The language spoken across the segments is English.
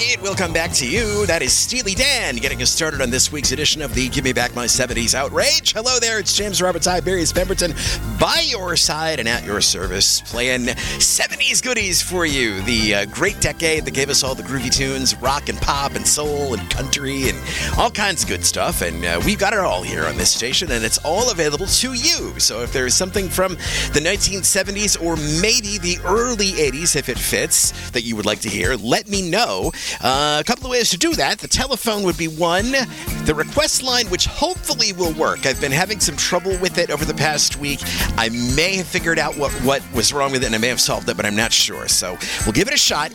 It will come back to you. That is Steely Dan getting us started on this week's edition of the Give Me Back My 70s Outrage. Hello there, it's James Robert Tiberius Pemberton by your side and at your service, playing 70s goodies for you. The great decade that gave us all the groovy tunes, rock and pop and soul and country and all kinds of good stuff. And we've got it all here on this station, and it's all available to you. So if there's something from the 1970s or maybe the early 80s, if it fits, that you would like to hear, let me know. A couple of ways to do that. The telephone would be one. The request line, which hopefully will work. I've been having some trouble with it over the past week. I may have figured out what was wrong with it, and I may have solved it, but I'm not sure. So we'll give it a shot.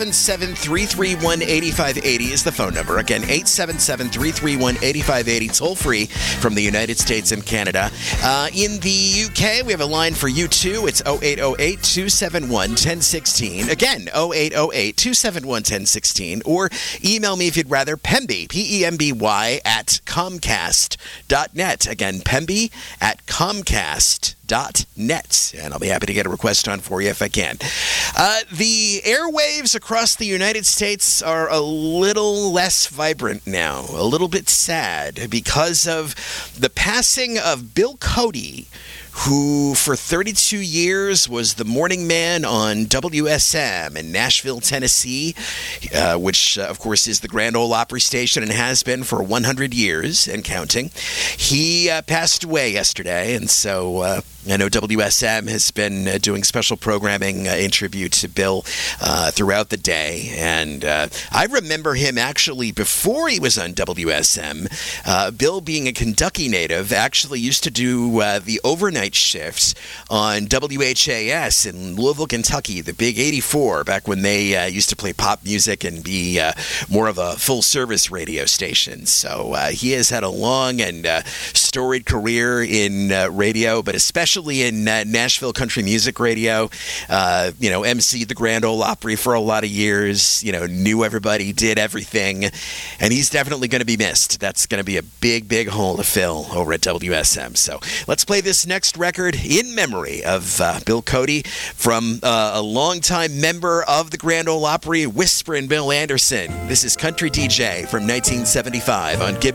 877-331-8580 is the phone number. Again, 877-331-8580, toll free from the United States and Canada. In the UK, we have a line for you too. It's 0808-271-1016. Again, 0808-271-1016. Or email me if you'd rather, Pemby, P-E-M-B-Y, at Comcast.net. Again, Pemby at Comcast.net. And I'll be happy to get a request on for you if I can. The airwaves across the United States are a little less vibrant now, a little bit sad, because of the passing of Bill Cody, who for 32 years was the morning man on WSM in Nashville, Tennessee, which, of course, is the Grand Ole Opry station and has been for 100 years and counting. He passed away yesterday, and so I know WSM has been doing special programming in tribute to Bill throughout the day, and I remember him actually before he was on WSM. Bill, being a Kentucky native, actually used to do the overnight shifts on WHAS in Louisville, Kentucky, the Big 84, back when they used to play pop music and be more of a full-service radio station. So he has had a long and storied career in radio, but especially in Nashville country music radio. MC'd the Grand Ole Opry for a lot of years, knew everybody, did everything, and he's definitely going to be missed. That's going to be a big, big hole to fill over at WSM. So let's play this next record in memory of Bill Cody from a longtime member of the Grand Ole Opry, Whisperin' Bill Anderson. This is Country DJ from 1975 on Give